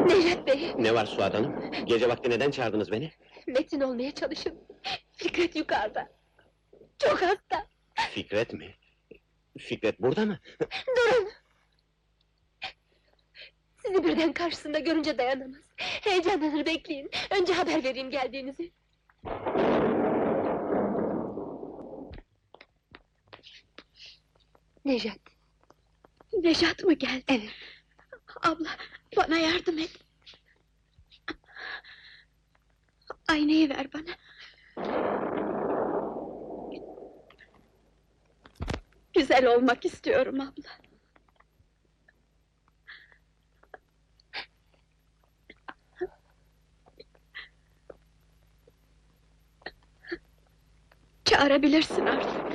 Necdet Bey! Ne var Suat Hanım? Gece vakti neden çağırdınız beni? Metin olmaya çalışın. Fikret yukarıda. Çok hasta. Fikret mi? Fikret burada mı? Durun! Sizi birden karşısında görünce dayanamaz. Heyecanlanır, bekleyin. Önce haber vereyim geldiğinizi. Nejat. Nejat mı geldi? Evet. Abla, bana yardım et. Aynayı ver bana. Güzel olmak istiyorum abla. Çağırabilirsin artık.